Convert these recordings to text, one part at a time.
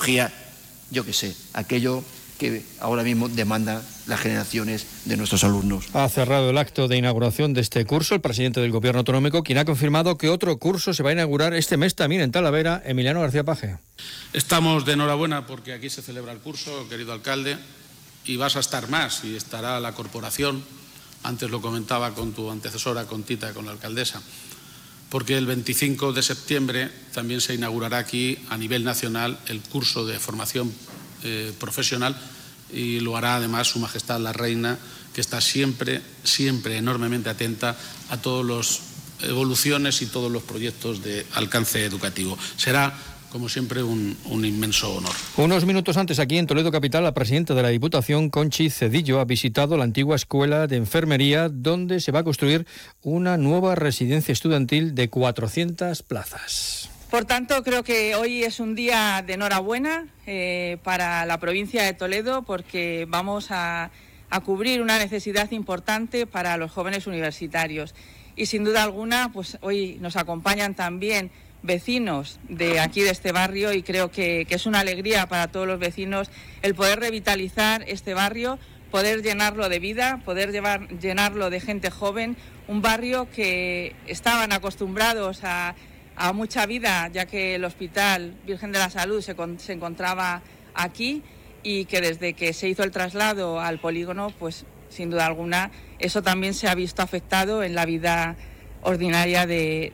tecnología, yo qué sé, aquello que ahora mismo demandan las generaciones de nuestros alumnos. Ha cerrado el acto de inauguración de este curso el presidente del Gobierno autonómico, quien ha confirmado que otro curso se va a inaugurar este mes también en Talavera, Emiliano García Paje. Estamos de enhorabuena porque aquí se celebra el curso, querido alcalde, y vas a estar más, y estará la corporación, antes lo comentaba con tu antecesora, con Tita, con la alcaldesa, porque el 25 de septiembre también se inaugurará aquí a nivel nacional el curso de formación profesional, y lo hará además Su Majestad la Reina, que está siempre enormemente atenta a todas las evoluciones y todos los proyectos de alcance educativo. Será, como siempre, un inmenso honor. Unos minutos antes, aquí en Toledo capital, la presidenta de la Diputación, Conchi Cedillo, ha visitado la antigua escuela de enfermería, donde se va a construir una nueva residencia estudiantil de 400 plazas. Por tanto, creo que hoy es un día de enhorabuena para la provincia de Toledo, porque vamos a cubrir una necesidad importante para los jóvenes universitarios. Y sin duda alguna, pues hoy nos acompañan también vecinos de aquí, de este barrio, y creo que es una alegría para todos los vecinos el poder revitalizar este barrio, poder llenarlo de vida, poder llenarlo de gente joven, un barrio que estaban acostumbrados a mucha vida, ya que el Hospital Virgen de la Salud se encontraba aquí, y que desde que se hizo el traslado al polígono, pues sin duda alguna eso también se ha visto afectado en la vida ordinaria de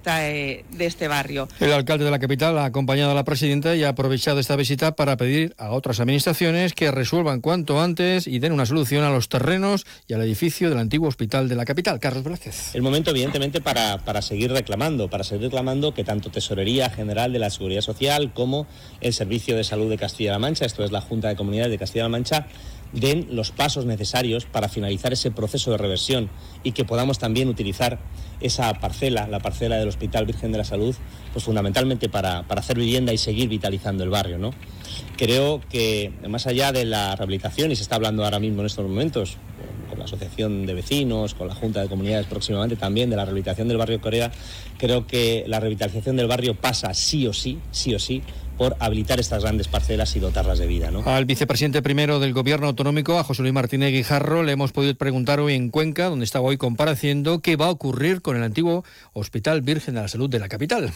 este barrio. El alcalde de la capital ha acompañado a la presidenta y ha aprovechado esta visita para pedir a otras administraciones que resuelvan cuanto antes y den una solución a los terrenos y al edificio del antiguo hospital de la capital. Carlos Velázquez. El momento, evidentemente, para seguir reclamando que tanto Tesorería General de la Seguridad Social como el Servicio de Salud de Castilla-La Mancha, esto es la Junta de Comunidades de Castilla-La Mancha, den los pasos necesarios para finalizar ese proceso de reversión y que podamos también utilizar esa parcela, la parcela del Hospital Virgen de la Salud, pues fundamentalmente para hacer vivienda y seguir vitalizando el barrio, ¿no? Creo que más allá de la rehabilitación, y se está hablando ahora mismo en estos momentos con la Asociación de Vecinos, con la Junta de Comunidades próximamente también, de la rehabilitación del barrio Corea, creo que la revitalización del barrio pasa sí o sí, por habilitar estas grandes parcelas y dotarlas de vida, ¿no? Al vicepresidente primero del Gobierno autonómico, a José Luis Martínez Guijarro, le hemos podido preguntar hoy en Cuenca, donde estaba hoy compareciendo, qué va a ocurrir con el antiguo Hospital Virgen de la Salud de la capital.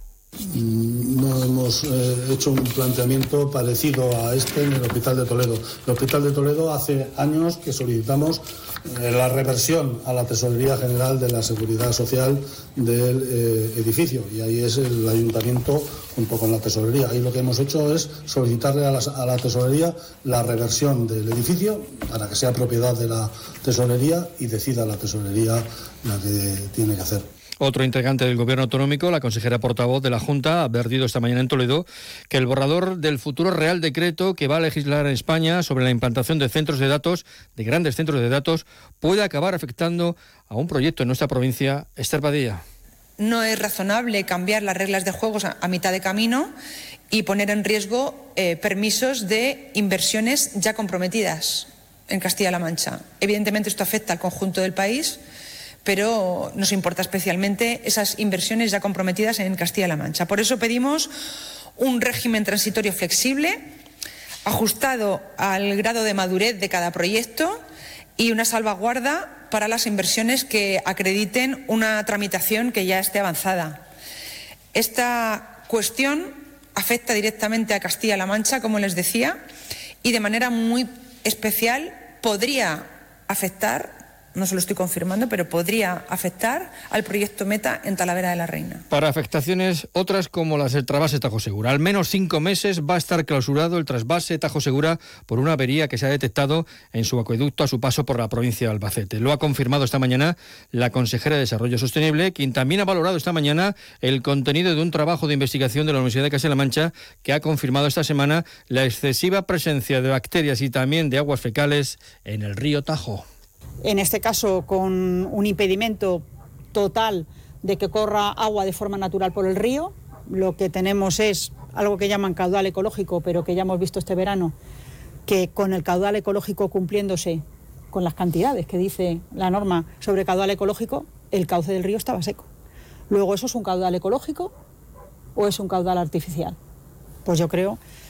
No hemos hecho un planteamiento parecido a este en el Hospital de Toledo. El Hospital de Toledo hace años que solicitamos la reversión a la Tesorería General de la Seguridad Social del edificio, y ahí es el Ayuntamiento junto con la Tesorería. Ahí lo que hemos hecho es solicitarle a la Tesorería la reversión del edificio para que sea propiedad de la Tesorería y decida la Tesorería la que tiene que hacer. Otro integrante del Gobierno autonómico, la consejera portavoz de la Junta, ha advertido esta mañana en Toledo que el borrador del futuro Real Decreto que va a legislar en España sobre la implantación de centros de datos, de grandes centros de datos, puede acabar afectando a un proyecto en nuestra provincia. Esther Padilla. No es razonable cambiar las reglas de juego a mitad de camino y poner en riesgo permisos de inversiones ya comprometidas en Castilla-La Mancha. Evidentemente esto afecta al conjunto del país, pero nos importa especialmente esas inversiones ya comprometidas en Castilla-La Mancha. Por eso pedimos un régimen transitorio flexible, ajustado al grado de madurez de cada proyecto, y una salvaguarda para las inversiones que acrediten una tramitación que ya esté avanzada. Esta cuestión afecta directamente a Castilla-La Mancha, como les decía, y de manera muy especial podría afectar, no se lo estoy confirmando, pero podría afectar al proyecto Meta en Talavera de la Reina. Para afectaciones otras como las del trasvase Tajo Segura. Al menos 5 meses va a estar clausurado el trasvase Tajo Segura por una avería que se ha detectado en su acueducto a su paso por la provincia de Albacete. Lo ha confirmado esta mañana la consejera de Desarrollo Sostenible, quien también ha valorado esta mañana el contenido de un trabajo de investigación de la Universidad de Castilla-La Mancha que ha confirmado esta semana la excesiva presencia de bacterias y también de aguas fecales en el río Tajo. En este caso, con un impedimento total de que corra agua de forma natural por el río. Lo que tenemos es algo que llaman caudal ecológico, pero que ya hemos visto este verano, que con el caudal ecológico cumpliéndose con las cantidades que dice la norma sobre caudal ecológico, el cauce del río estaba seco. Luego, ¿eso es un caudal ecológico o es un caudal artificial? Pues yo creo